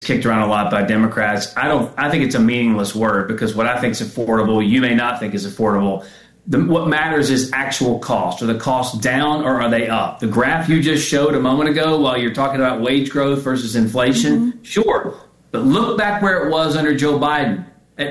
kicked around a lot by Democrats. I think it's a meaningless word, because what I think is affordable, you may not think is affordable. What matters is actual cost. Are the costs down or are they up? The graph you just showed a moment ago while you're talking about wage growth versus inflation, sure. But look back where it was under Joe Biden at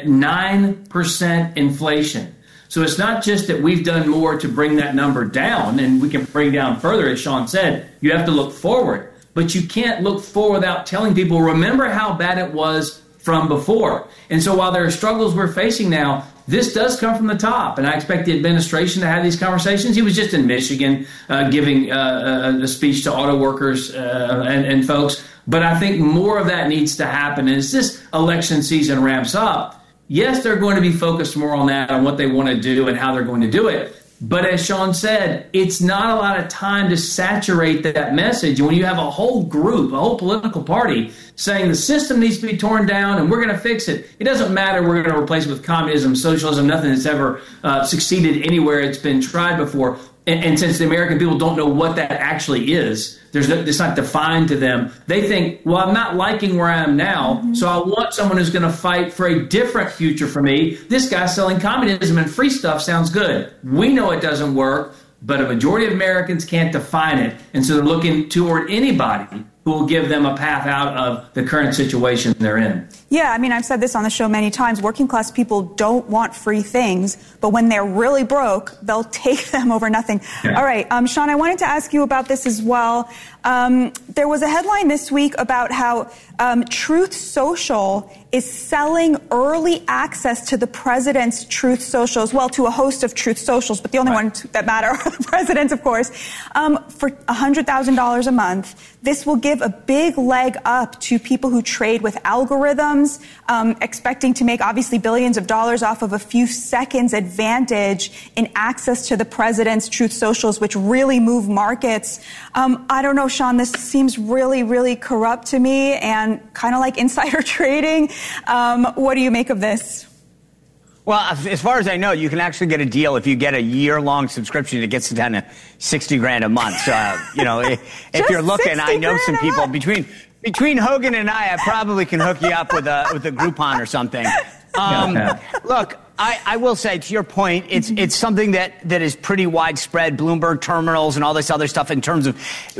9% inflation. So it's not just that we've done more to bring that number down, and we can bring down further, as Sean said. You have to look forward. But you can't look forward without telling people, remember how bad it was from before. And so while there are struggles we're facing now, this does come from the top. And I expect the administration to have these conversations. He was just in Michigan giving a speech to auto workers and folks. But I think more of that needs to happen. And as this election season ramps up, yes, they're going to be focused more on that, on what they want to do and how they're going to do it. But as Sean said, it's not a lot of time to saturate that message. And when you have a whole group, a whole political party saying the system needs to be torn down and we're going to fix it, it doesn't matter. We're going to replace it with communism, socialism, nothing that's ever succeeded anywhere it's been tried before. And since the American people don't know what that actually is, it's not defined to them. They think, well, I'm not liking where I am now, so I want someone who's going to fight for a different future for me. This guy selling communism and free stuff sounds good. We know it doesn't work, but a majority of Americans can't define it. And so they're looking toward anybody who will give them a path out of the current situation they're in. Yeah, I mean, I've said this on the show many times. Working class people don't want free things, but when they're really broke, they'll take them over nothing. Yeah. All right, Sean, I wanted to ask you about this as well. There was a headline this week about how Truth Social is selling early access to the president's Truth Socials, well, to a host of Truth Socials, but the only ones that matter are the president's, of course, for $100,000 a month. This will give a big leg up to people who trade with algorithms, expecting to make obviously billions of dollars off of a few seconds advantage in access to the president's Truth Socials, which really move markets. I don't know, Sean, this seems really, really corrupt to me and kind of like insider trading. What do you make of this? Well, as far as I know, you can actually get a deal if you get a year-long subscription. It gets down to $60,000 a month. So, if you're looking, I know some people between Hogan and I probably can hook you up with a Groupon or something. Look, I will say, to your point, it's something that is pretty widespread. Bloomberg terminals and all this other stuff in terms of,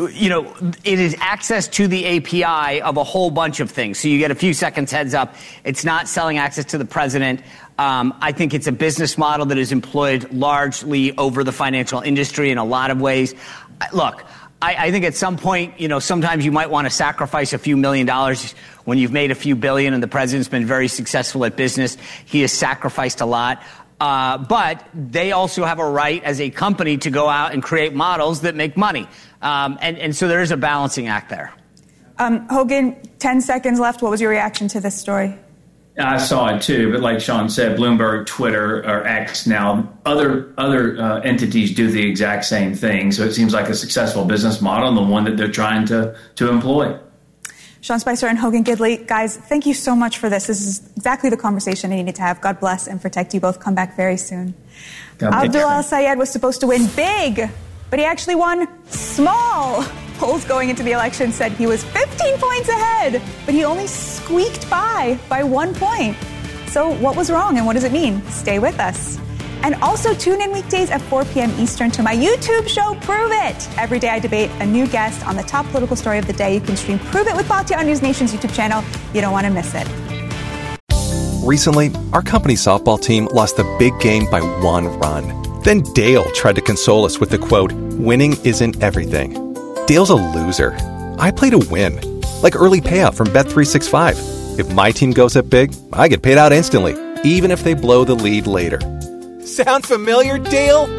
it is access to the API of a whole bunch of things. So you get a few seconds heads up. It's not selling access to the president. I think it's a business model that is employed largely over the financial industry in a lot of ways. Look, I think at some point, sometimes you might want to sacrifice a few $1 million when you've made a few billion, and the president's been very successful at business. He has sacrificed a lot. But they also have a right as a company to go out and create models that make money. And so there is a balancing act there. Hogan, 10 seconds left. What was your reaction to this story? I saw it too, but like Sean said, Bloomberg, Twitter, or X now, other entities do the exact same thing. So it seems like a successful business model and the one that they're trying to employ. Sean Spicer and Hogan Gidley, guys, thank you so much for this. This is exactly the conversation I needed to have. God bless and protect you both. Come back very soon. Abdul El-Sayed was supposed to win big, but he actually won small. Polls going into the election said he was 15 points ahead, but he only squeaked by 1 point. So what was wrong and what does it mean? Stay with us. And also tune in weekdays at 4 p.m. Eastern to my YouTube show, Prove It. Every day I debate a new guest on the top political story of the day. You can stream Prove It with Batya on News Nation's YouTube channel. You don't want to miss it. Recently, our company's softball team lost the big game by 1 run. Then Dale tried to console us with the quote, "Winning isn't everything." Dale's a loser. I play to win. Like early payout from Bet365. If my team goes up big, I get paid out instantly, even if they blow the lead later. Sound familiar, Dale?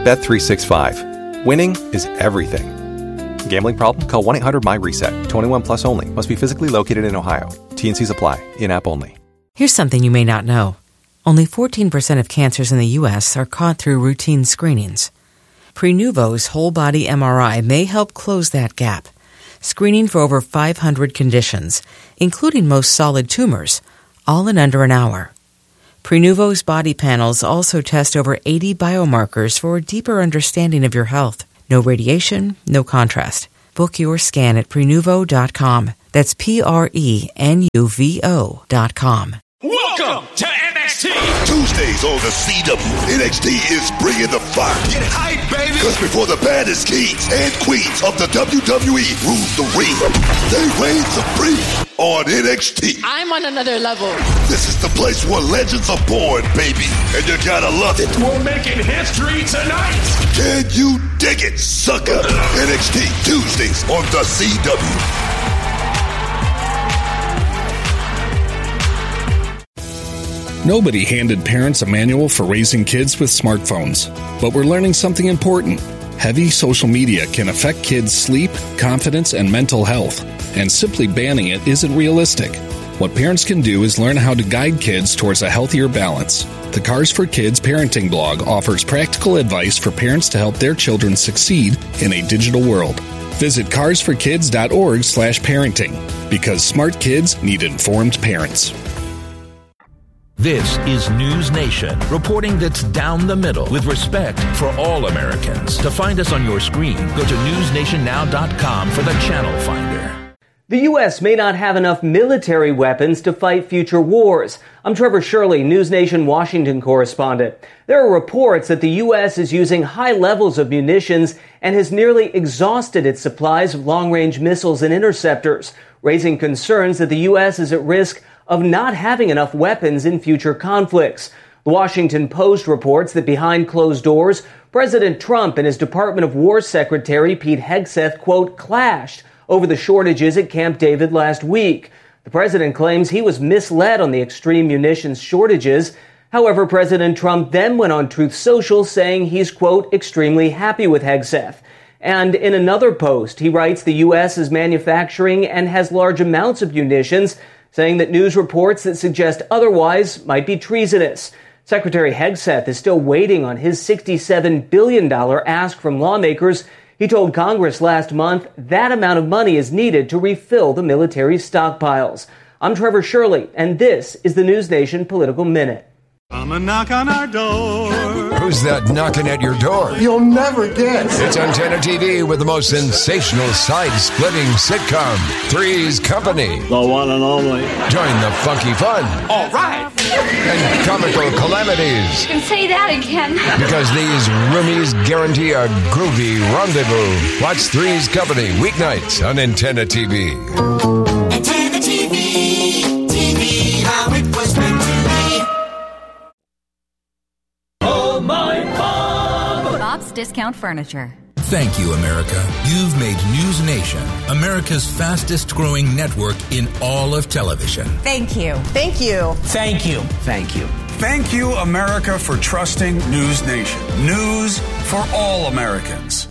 Bet365. Winning is everything. Gambling problem? Call 1-800-MY-RESET. 21 plus only. Must be physically located in Ohio. T&Cs apply. In-app only. Here's something you may not know. Only 14% of cancers in the U.S. are caught through routine screenings. Prenuvo's whole-body MRI may help close that gap, screening for over 500 conditions, including most solid tumors, all in under an hour. Prenuvo's body panels also test over 80 biomarkers for a deeper understanding of your health. No radiation, no contrast. Book your scan at Prenuvo.com. That's PRENUVO.com. Welcome to NXT. Tuesdays on the CW. NXT is bringing the fire. Get hype, baby. Because before the baddest kings and queens of the WWE rule the ring, they reign supreme on NXT. I'm on another level. This is the place where legends are born, baby. And you gotta love it. We're making history tonight. Can you dig it, sucker? NXT Tuesdays on the CW. Nobody handed parents a manual for raising kids with smartphones, but we're learning something important. Heavy social media can affect kids' sleep, confidence, and mental health, and simply banning it isn't realistic. What parents can do is learn how to guide kids towards a healthier balance. The Cars for Kids parenting blog offers practical advice for parents to help their children succeed in a digital world. Visit carsforkids.org/parenting, because smart kids need informed parents. This is News Nation, reporting that's down the middle with respect for all Americans. To find us on your screen, go to newsnationnow.com for the channel finder. The U.S. may not have enough military weapons to fight future wars. I'm Trevor Shirley, News Nation Washington correspondent. There are reports that the U.S. is using high levels of munitions and has nearly exhausted its supplies of long-range missiles and interceptors, raising concerns that the U.S. is at risk of not having enough weapons in future conflicts. The Washington Post reports that behind closed doors, President Trump and his Department of War Secretary Pete Hegseth, quote, clashed over the shortages at Camp David last week. The president claims he was misled on the extreme munitions shortages. However, President Trump then went on Truth Social saying he's, quote, extremely happy with Hegseth. And in another post, he writes the U.S. is manufacturing and has large amounts of munitions, saying that news reports that suggest otherwise might be treasonous. Secretary Hegseth is still waiting on his $67 billion ask from lawmakers. He told Congress last month that amount of money is needed to refill the military's stockpiles. I'm Trevor Shirley, and this is the News Nation Political Minute. Come and knock on our door. Who's that knocking at your door? You'll never guess. It's Antenna TV with the most sensational side-splitting sitcom, Three's Company. The one and only. Join the funky fun. All right. And comical calamities. You can say that again. Because these roomies guarantee a groovy rendezvous. Watch Three's Company weeknights on Antenna TV. Antenna TV. TV, how it was meant to be. Oh, my Bob! Bob's Discount Furniture. Thank you, America. You've made News Nation America's fastest growing network in all of television. Thank you. Thank you. Thank you. Thank you. Thank you, America, for trusting News Nation. News for all Americans.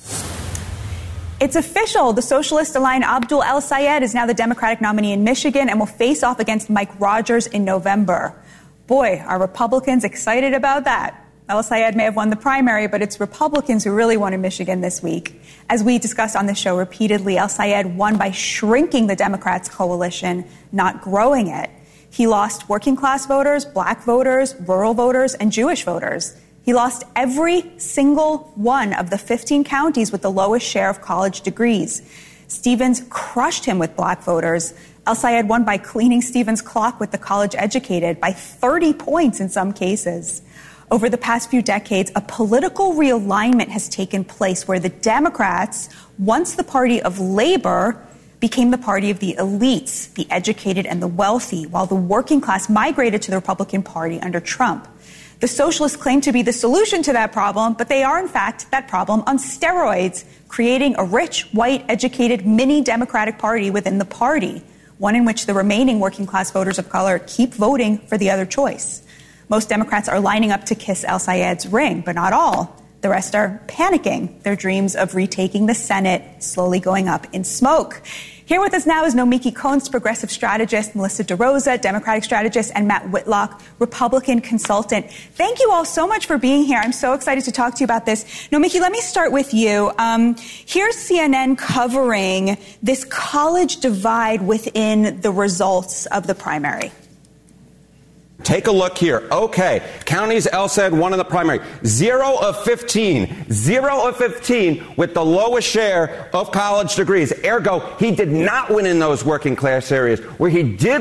It's official. The socialist Alain Abdul El Sayed is now the Democratic nominee in Michigan and will face off against Mike Rogers in November. Boy, are Republicans excited about that. El Sayed may have won the primary, but it's Republicans who really won in Michigan this week. As we discussed on the show repeatedly, El Sayed won by shrinking the Democrats' coalition, not growing it. He lost working-class voters, black voters, rural voters, and Jewish voters. He lost every single one of the 15 counties with the lowest share of college degrees. Stevens crushed him with black voters. El Sayed won by cleaning Stevens' clock with the college-educated by 30 points in some cases. Over the past few decades, a political realignment has taken place where the Democrats, once the party of labor, became the party of the elites, the educated and the wealthy, while the working class migrated to the Republican Party under Trump. The socialists claim to be the solution to that problem, but they are, in fact, that problem on steroids, creating a rich, white, educated mini-Democratic Party within the party, one in which the remaining working-class voters of color keep voting for the other choice. Most Democrats are lining up to kiss El Sayed's ring, but not all. The rest are panicking, their dreams of retaking the Senate slowly going up in smoke. Here with us now is Nomiki Konst, progressive strategist, Melissa DeRosa, Democratic strategist, and Matt Whitlock, Republican consultant. Thank you all so much for being here. I'm so excited to talk to you about this. Nomiki, let me start with you. Here's CNN covering this college divide within the results of the primary. Take a look here. Okay, counties Elsa had won in the primary. 0 of 15. 0 of 15 with the lowest share of college degrees. Ergo, he did not win in those working class areas. Where he did